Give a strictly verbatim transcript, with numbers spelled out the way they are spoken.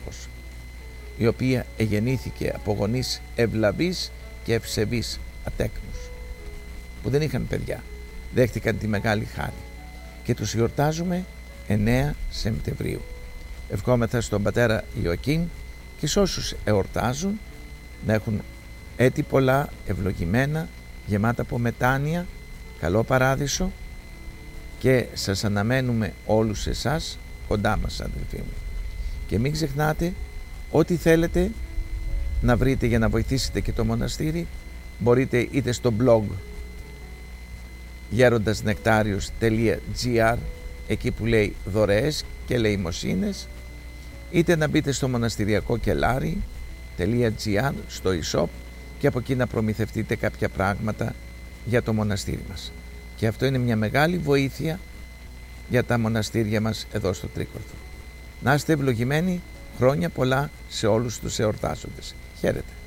Δήμαρχος, η οποία εγεννήθηκε από γονείς ευλαβείς και ευσεβείς ατέκνους, που δεν είχαν παιδιά, δέχτηκαν τη μεγάλη χάρη και τους γιορτάζουμε εννέα Σεπτεμβρίου. Ευχόμεθα στον πατέρα Ιωακήν και σε όσους εορτάζουν να έχουν έτη πολλά, ευλογημένα, γεμάτα από μετάνοια, καλό παράδεισο, και σας αναμένουμε όλους εσάς κοντά μας, αδελφοί μου. Και μην ξεχνάτε, ό,τι θέλετε να βρείτε για να βοηθήσετε και το μοναστήρι, μπορείτε είτε στο blog γέροντας-νεκτάριος τελεία τζι άρ, εκεί που λέει δωρεές και ελεημοσύνες, είτε να μπείτε στο μοναστηριακό κελάρι τελεία τζι άρ, στο e-shop, και από εκεί να προμηθευτείτε κάποια πράγματα για το μοναστήρι μας. Και αυτό είναι μια μεγάλη βοήθεια για τα μοναστήρια μας εδώ στο Τρίκορθο. Να είστε ευλογημένοι, χρόνια πολλά σε όλους τους εορτάζοντες. Χαίρετε.